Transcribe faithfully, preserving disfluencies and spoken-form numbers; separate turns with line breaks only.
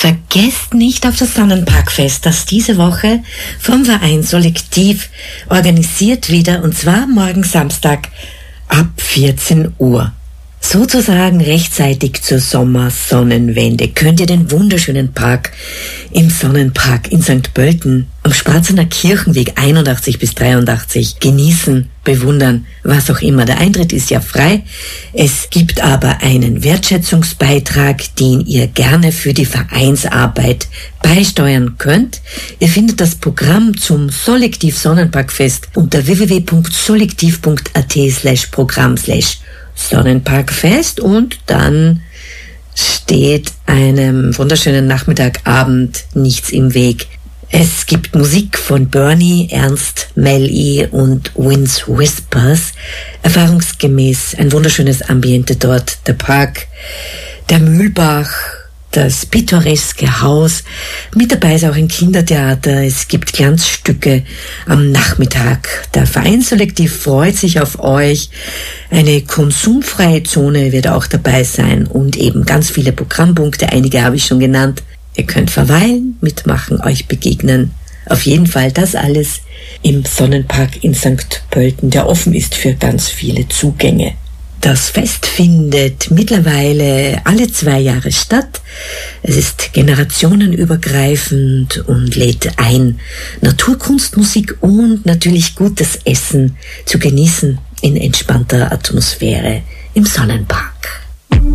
Vergesst nicht auf das Sonnenparkfest, das diese Woche vom Verein Solektiv organisiert wieder, und zwar morgen Samstag ab vierzehn Uhr. Sozusagen rechtzeitig zur Sommersonnenwende könnt ihr den wunderschönen Park im Sonnenpark in Sankt Pölten am Spratzener Kirchenweg einundachtzig bis dreiundachtzig genießen, bewundern, was auch immer. Der Eintritt ist ja frei. Es gibt aber einen Wertschätzungsbeitrag, den ihr gerne für die Vereinsarbeit beisteuern könnt. Ihr findet das Programm zum Solektiv Sonnenparkfest unter w w w punkt solektiv punkt a t slash programm slash Sonnenparkfest, und dann steht einem wunderschönen Nachmittagabend nichts im Weg. Es gibt Musik von Bernie, Ernst, Mel-E und Winds Whispers. Erfahrungsgemäß ein wunderschönes Ambiente dort. Der Park, der Mühlbach, das pittoreske Haus. Mit dabei ist auch ein Kindertheater. Es gibt Glanzstücke am Nachmittag. Der Verein Solektiv freut sich auf euch. Eine konsumfreie Zone wird auch dabei sein und eben ganz viele Programmpunkte. Einige habe ich schon genannt. Ihr könnt verweilen, mitmachen, euch begegnen. Auf jeden Fall das alles im Sonnenpark in Sankt Pölten, der offen ist für ganz viele Zugänge. Das Fest findet mittlerweile alle zwei Jahre statt. Es ist generationenübergreifend und lädt ein, Naturkunstmusik und natürlich gutes Essen zu genießen in entspannter Atmosphäre im Sonnenpark.